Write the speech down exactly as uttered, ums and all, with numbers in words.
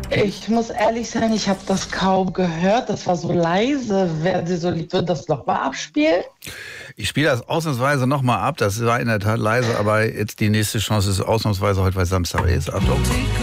Ich muss ehrlich sein, ich habe das kaum gehört. Das war so leise. Wären Sie so lieb, würden das nochmal abspielen? Ich spiele das ausnahmsweise nochmal ab. Das war in der Tat leise, aber jetzt die nächste Chance ist ausnahmsweise heute, weil Samstag ist. Achtung.